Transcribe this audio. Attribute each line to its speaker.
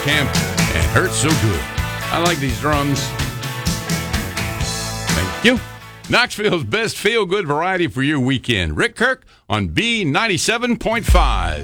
Speaker 1: Camp and Hurts So Good. I like these drums. Thank you. Knoxville's best feel-good variety for your weekend. Rick Kirk on B97.5.